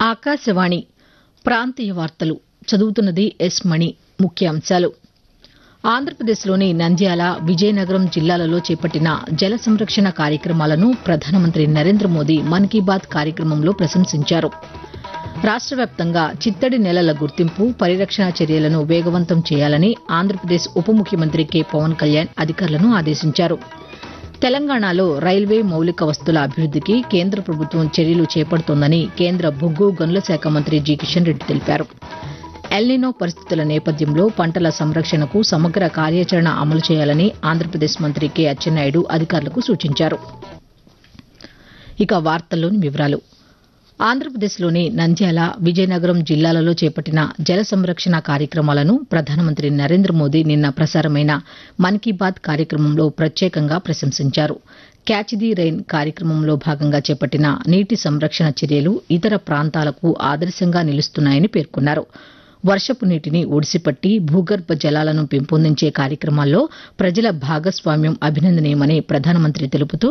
ఆకాశవాణి ప్రాంతీయ వార్తలు చదువుతున్నది ఎస్ మణి. ముఖ్యాంశాలు. ఆంధ్రప్రదేశ్లోని నంద్యాల, విజయనగరం జిల్లాలలో చేపట్టిన జల సంరక్షణ కార్యక్రమాలను ప్రధానమంత్రి నరేంద్ర మోదీ మన్ కీ బాత్ కార్యక్రమంలో ప్రశంసించారు. రాష్ట వ్యాప్తంగా చిత్తడి నేలల గుర్తింపు, పరిరక్షణ చర్యలను వేగవంతం చేయాలని ఆంధ్రప్రదేశ్ ఉప ముఖ్యమంత్రి కె పవన్ కళ్యాణ్ అధికారులను ఆదేశించారు. తెలంగాణలో రైల్వే మౌలిక వస్తుల అభివృద్దికి కేంద్ర ప్రభుత్వం చర్యలు చేపడుతోందని కేంద్ర బొగ్గు గనుల శాఖ మంత్రి జి కిషన్ రెడ్డి తెలిపారు. ఎల్నినో పరిస్థితుల నేపథ్యంలో పంటల సంరక్షణకు సమగ్ర కార్యాచరణ అమలు చేయాలని ఆంధ్రప్రదేశ్ మంత్రి కె అచ్చెన్నాయుడు అధికారులకు సూచించారు. ఇక వార్తల్లోని వివరాలు. ఆంధ్రప్రదేశ్లోని నంద్యాల, విజయనగరం జిల్లాలలో చేపట్టిన జల సంరక్షణ కార్యక్రమాలను ప్రధానమంత్రి నరేంద్ర మోదీ నిన్న ప్రసారమైన మన్ కీ బాత్ కార్యక్రమంలో ప్రత్యేకంగా ప్రశంసించారు. క్యాచ్ ది రెయిన్ కార్యక్రమంలో భాగంగా చేపట్టిన నీటి సంరక్షణ చర్యలు ఇతర ప్రాంతాలకు ఆదర్శంగా నిలుస్తున్నాయని పేర్కొన్నారు. వర్షపు నీటిని ఒడిసిపట్టి భూగర్భ జలాలను పెంపొందించే కార్యక్రమాల్లో ప్రజల భాగస్వామ్యం అభినందనీయమని ప్రధానమంత్రి తెలుపుతూ,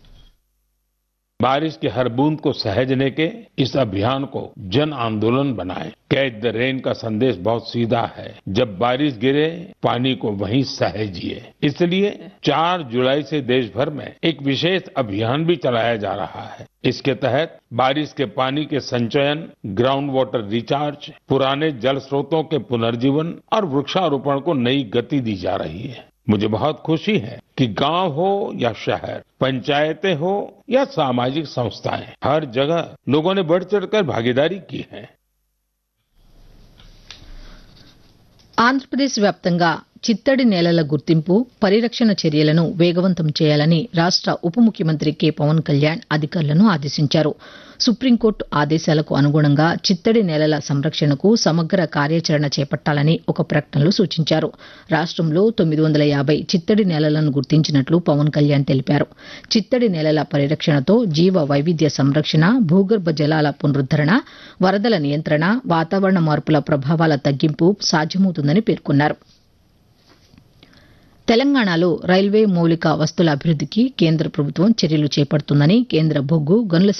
बारिश की हर बूंद को सहेजने के इस अभियान को जन आंदोलन बनाएं। कैच द रेन का संदेश बहुत सीधा है, जब बारिश गिरे पानी को वहीं सहेजिए। इसलिए 4 जुलाई से देश भर में एक विशेष अभियान भी चलाया जा रहा है। इसके तहत बारिश के पानी के संचयन, ग्राउंड वाटर रिचार्ज, पुराने जल स्रोतों के पुनर्जीवन और वृक्षारोपण को नई गति दी जा रही है। मुझे बहुत खुशी है कि गांव हो या शहर, पंचायतें हो या सामाजिक संस्थाएं, हर जगह लोगों ने बढ़ चढ़कर भागीदारी की है. ఆంధ్రప్రదేశ్ వ్యాప్తంగా చిత్తడి నేలల గుర్తింపు, పరిరక్షణ చర్యలను వేగవంతం చేయాలని రాష్ట ఉప ముఖ్యమంత్రి కె పవన్ కళ్యాణ్ అధికారులను ఆదేశించారు. సుప్రీంకోర్టు ఆదేశాలకు అనుగుణంగా చిత్తడి నేలల సంరక్షణకు సమగ్ర కార్యాచరణ చేపట్టాలని ఒక ప్రకటనలో సూచించారు. రాష్టంలో 950 చిత్తడి నేలలను గుర్తించినట్లు పవన్ కళ్యాణ్ తెలిపారు. చిత్తడి నేలల పరిరక్షణతో జీవ వైవిధ్య సంరక్షణ, భూగర్భ జలాల పునరుద్దరణ, వరదల నియంత్రణ, వాతావరణ మార్పుల ప్రభావాల తగ్గింపు సాధ్యమవుతుందని పేర్కొన్నారు. తెలంగాణలో రైల్వే మౌలిక వస్తుల అభివృద్దికి కేంద్ర ప్రభుత్వం చర్యలు చేపడుతుందని కేంద్ర బొగ్గు గనుల